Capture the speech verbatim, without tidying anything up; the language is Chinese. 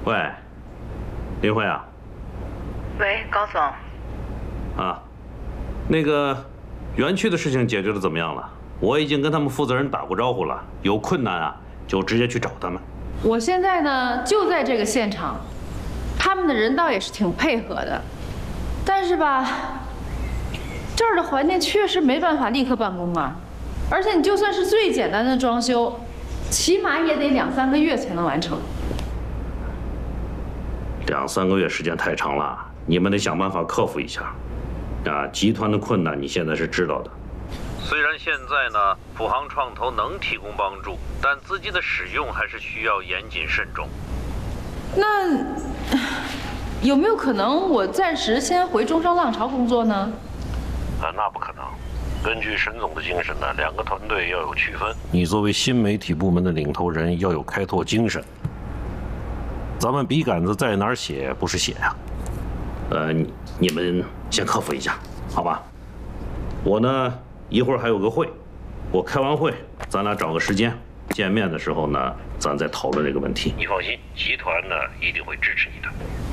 喂，林慧啊。 喂，高总。 啊，那个园区的事情解决的怎么样了？我已经跟他们负责人打过招呼了，有困难啊就直接去找他们。 我现在呢就在这个现场，他们的人倒也是挺配合的，但是吧，这儿的环境确实没办法立刻办公啊，而且你就算是最简单的装修，起码也得两三个月才能完成。 两三个月时间太长了，你们得想办法克服一下。啊，集团的困难你现在是知道的。 虽然现在呢，普航创投能提供帮助，但资金的使用还是需要严谨慎重。 那有没有可能我暂时先回中商浪潮工作呢？ 啊，那不可能。根据沈总的精神呢，两个团队要有区分。你作为新媒体部门的领头人，要有开拓精神。咱们笔杆子在哪儿写，不是写呀、啊？ 呃，你你们先克服一下，好吧？我呢，一会儿还有个会，我开完会，咱俩找个时间见面的时候呢，咱再讨论这个问题。 你放心，集团呢一定会支持你的。